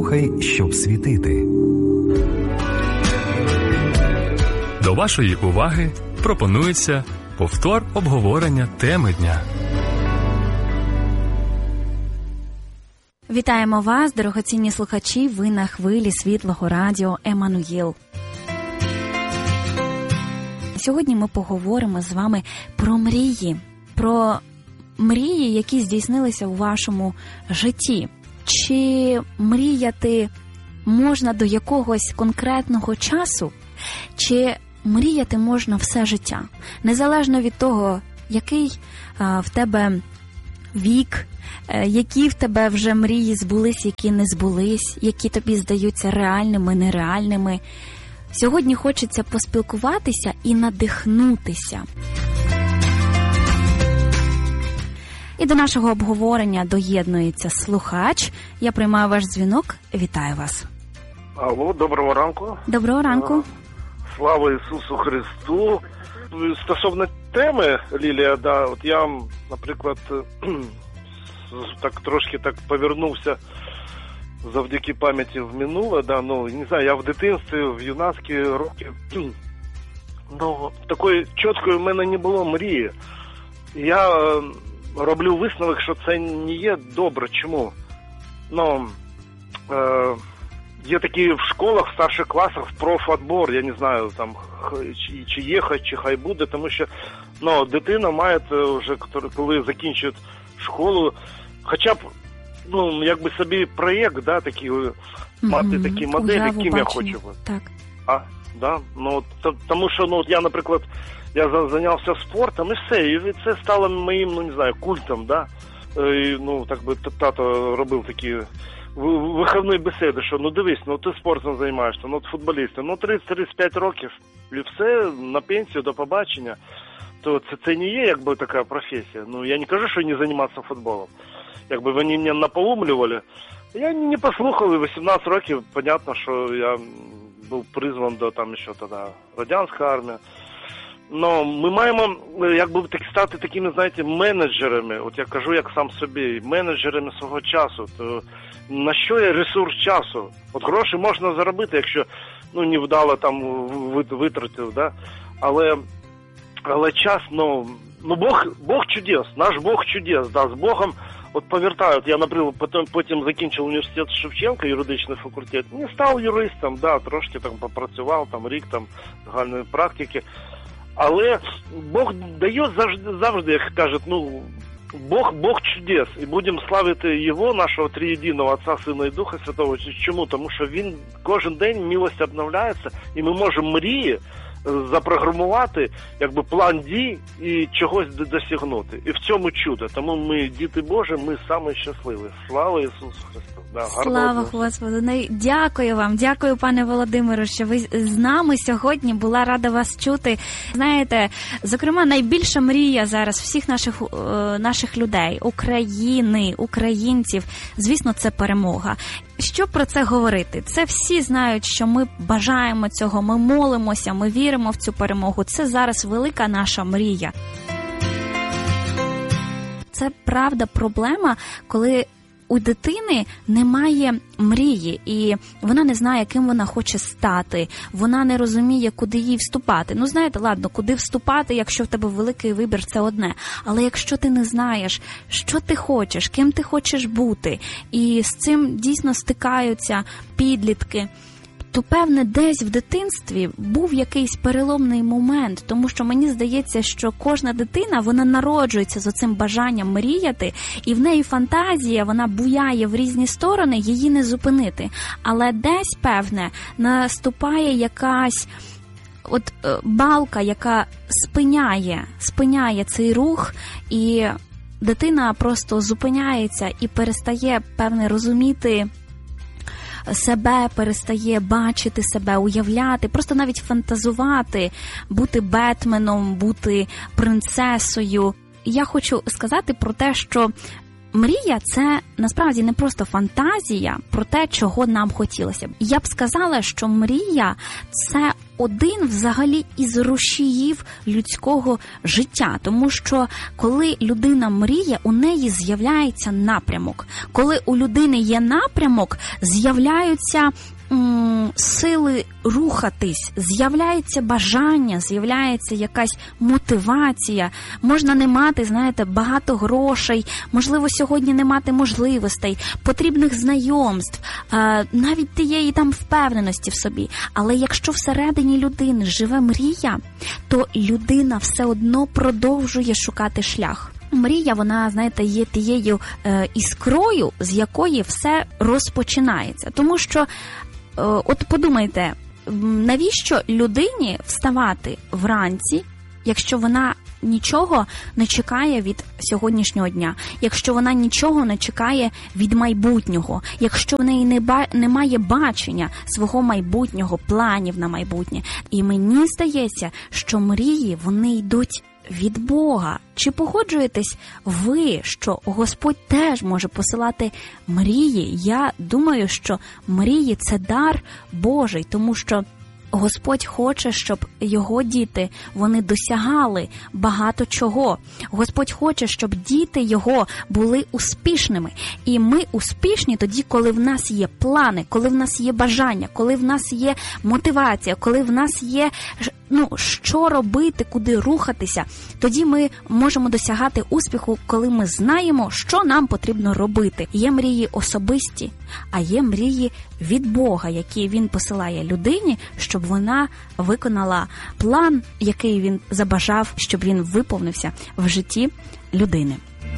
Слухай, щоб світити. До вашої уваги пропонується повтор обговорення теми дня. Вітаємо вас, дорогоцінні слухачі, ви на хвилі Світлого радіо Еммануїл. Сьогодні ми поговоримо з вами про мрії, які здійснилися у вашому житті. Чи мріяти можна до якогось конкретного часу, чи мріяти можна все життя? Незалежно від того, який в тебе вік, які в тебе вже мрії збулись, які не збулись, які тобі здаються реальними, нереальними. Сьогодні хочеться поспілкуватися і надихнутися. І до нашого обговорення доєднується слухач. Я приймаю ваш дзвінок. Вітаю вас. Алло, доброго ранку. Доброго ранку. Слава Ісусу Христу. Стосовно теми, Лілія, от я, наприклад, трошки повернувся завдяки пам'яті в минуле, не знаю, я в дитинстві, в юнацькі роки, такої чіткої в мене не було мрії. Я роблю висновок, що це не є добре. Чому? Є такі в школах, в старших класах, профотбор, я не знаю, там, чи є, чи хай буде, тому що, дитина має вже, коли закінчує школу, хоча б, якби собі проєкт, такий, мати такі моделі, яким я хочу. Так. Тому що, я, наприклад, я зайнявся спортом, і все, і це стало моїм, не знаю, культом, і, тато робив такі виховні бесіди, що, дивись, ти спортом займаєшся, футболістом, 30-35 років, і все, на пенсію, до побачення, то це не є, якби, така професія. Я не кажу, що не займатися футболом. Якби вони мене напоумлювали, я не послухав, і 18 років, понятно, що я був призван до, ще тоді, радянська армія. Ми маємо, якби, стати такими, знаєте, менеджерами, от я кажу, як сам собі, менеджерами свого часу. То на що є ресурс часу? От гроші можна заробити, якщо, невдало там витратив, але час, Бог чудес, наш Бог чудес, з Богом, от повертаю, я, наприклад, потім закінчив університет Шевченка, юридичний факультет, не став юристом, трошки там попрацював, рік загальної практики, але Бог дає завжди, як кажуть, Бог чудес, і будемо славити Його, нашого триєдиного Отця, Сина і Духа Святого. Чому? Тому що Він кожен день милость обновляється, і ми можемо мрії запрограмувати, якби, план дій і чогось досягнути. І в цьому чудо. Тому ми, діти Божі, ми самі щасливі. Слава Ісусу Христу. Слава Господу. Дякую вам, дякую, пане Володимире, що ви з нами сьогодні. Була рада вас чути. Знаєте, зокрема, найбільша мрія зараз всіх наших людей, України, українців, звісно, це перемога. Що про це говорити? Це всі знають, що ми бажаємо цього, ми молимося, ми віримо в цю перемогу. Це зараз велика наша мрія. Це, правда, проблема, коли у дитини немає мрії, і вона не знає, ким вона хоче стати, вона не розуміє, куди їй вступати. Знаєте, ладно, куди вступати, якщо в тебе великий вибір, це одне. Але якщо ти не знаєш, що ти хочеш, ким ти хочеш бути, і з цим дійсно стикаються підлітки, то, певне, десь в дитинстві був якийсь переломний момент, тому що мені здається, що кожна дитина, вона народжується з оцим бажанням мріяти, і в неї фантазія, вона буяє в різні сторони, її не зупинити. Але десь, певне, наступає якась балка, яка спиняє цей рух, і дитина просто зупиняється і перестає, певне, розуміти себе, перестає бачити себе, уявляти, просто навіть фантазувати, бути Бетменом, бути принцесою. Я хочу сказати про те, що мрія – це насправді не просто фантазія про те, чого нам хотілося б. Я б сказала, що мрія – це один взагалі із рушіїв людського життя. Тому що коли людина мріє, у неї з'являється напрямок. Коли у людини є напрямок, з'являються сили рухатись, з'являється бажання, з'являється якась мотивація. Можна не мати, знаєте, багато грошей, можливо, сьогодні не мати можливостей, потрібних знайомств, навіть тієї там впевненості в собі. Але якщо всередині людини живе мрія, то людина все одно продовжує шукати шлях. Мрія, вона, знаєте, є тією іскрою, з якої все розпочинається. Тому що от подумайте, навіщо людині вставати вранці, якщо вона нічого не чекає від сьогоднішнього дня, якщо вона нічого не чекає від майбутнього, якщо в неї немає бачення свого майбутнього, планів на майбутнє. І мені здається, що мрії, вони йдуть від Бога. Чи погоджуєтесь ви, що Господь теж може посилати мрії? Я думаю, що мрії – це дар Божий, тому що Господь хоче, щоб його діти, вони досягали багато чого. Господь хоче, щоб діти його були успішними. І ми успішні тоді, коли в нас є плани, коли в нас є бажання, коли в нас є мотивація, коли в нас є, що робити, куди рухатися. Тоді ми можемо досягати успіху, коли ми знаємо, що нам потрібно робити. Є мрії особисті, а є мрії від Бога, які Він посилає людині, щоб вона виконала план, який Він забажав, щоб він виповнився в житті людини.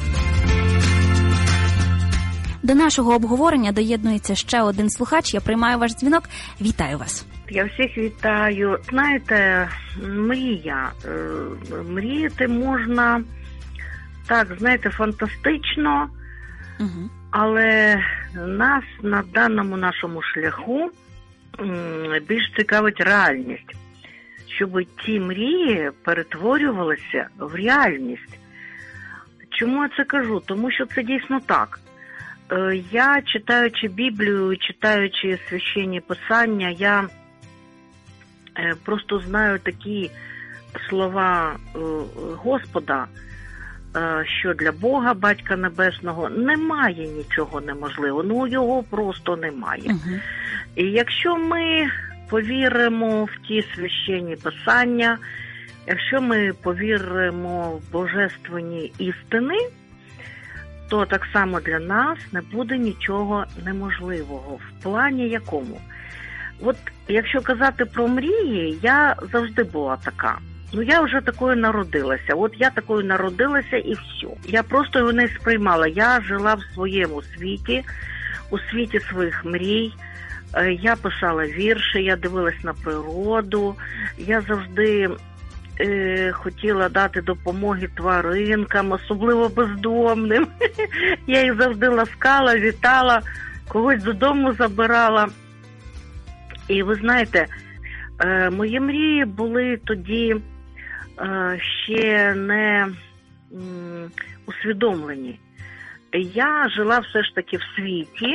До нашого обговорення доєднується ще один слухач. Я приймаю ваш дзвінок. Вітаю вас. Я всіх вітаю. Знаєте, мрія. Мріяти можна, так, знаєте, фантастично, але нас на даному нашому шляху більш цікавить реальність. Щоб ті мрії перетворювалися в реальність. Чому я це кажу? Тому що це дійсно так. Я, читаючи Біблію, читаючи священні писання, я просто знаю такі слова Господа, що для Бога, Батька Небесного, немає нічого неможливого. Його просто немає. І якщо ми повіримо в ті священні писання, якщо ми повіримо в божественні істини, то так само для нас не буде нічого неможливого. В плані якому? От якщо казати про мрії, я завжди була така. Я вже такою народилася. От я такою народилася і все. Я просто його не сприймала. Я жила в своєму світі, у світі своїх мрій. Я писала вірші, я дивилась на природу. Я завжди хотіла дати допомоги тваринкам, особливо бездомним. Я їх завжди ласкала, вітала, когось додому забирала. І ви знаєте, мої мрії були тоді ще не усвідомлені. Я жила все ж таки в світі,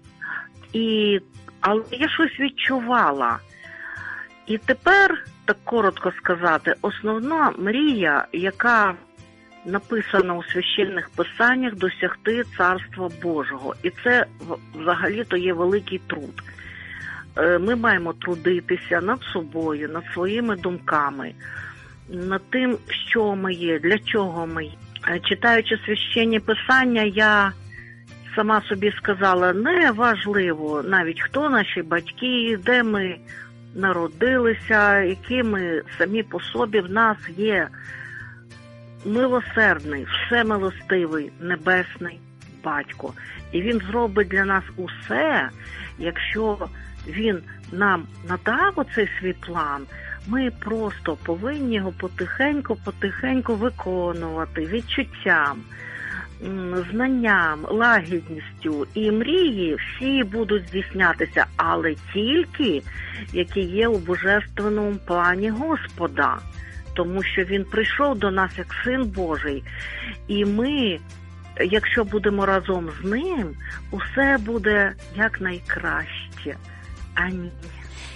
але я щось відчувала. І тепер, так коротко сказати, основна мрія, яка написана у священних писаннях, досягти Царства Божого. І це взагалі-то є великий труд. Ми маємо трудитися над собою, над своїми думками, над тим, що ми є, для чого ми є. Читаючи священні писання, я сама собі сказала, не важливо навіть хто наші батьки, де ми народилися, які ми самі по собі, в нас є милосердний, всемилостивий, небесний батько. І він зробить для нас усе, якщо він нам надав оцей свій план, ми просто повинні його потихеньку виконувати відчуттям, знанням, лагідністю. І мрії всі будуть здійснятися, але тільки, які є у божественному плані Господа. Тому що він прийшов до нас як Син Божий. І ми, якщо будемо разом з ним, усе буде якнайкраще. Амінь.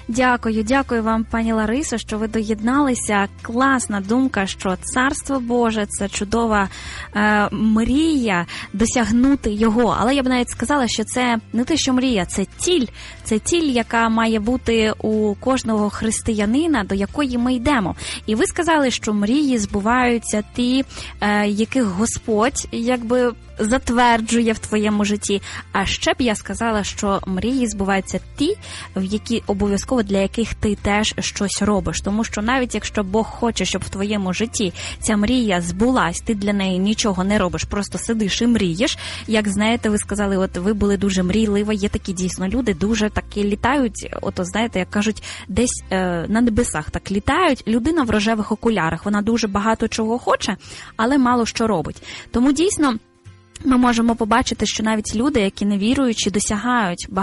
Дякую вам, пані Ларисо, що ви доєдналися. Класна думка, що Царство Боже – це чудова мрія досягнути його. Але я б навіть сказала, що це не те, що мрія, це ціль, яка має бути у кожного християнина, до якої ми йдемо. І ви сказали, що мрії збуваються ті, яких Господь якби затверджує в твоєму житті. А ще б я сказала, що мрії збуваються ті, в які обов'язково для яких ти теж щось робиш. Тому що навіть якщо Бог хоче, щоб в твоєму житті ця мрія збулась, ти для неї нічого не робиш, просто сидиш і мрієш. Як знаєте, ви сказали, от ви були дуже мрійлива, є такі дійсно люди, дуже такі літають, знаєте, як кажуть, десь на небесах так літають. Людина в рожевих окулярах, вона дуже багато чого хоче, але мало що робить. Тому дійсно ми можемо побачити, що навіть люди, які не віруючі, досягають багато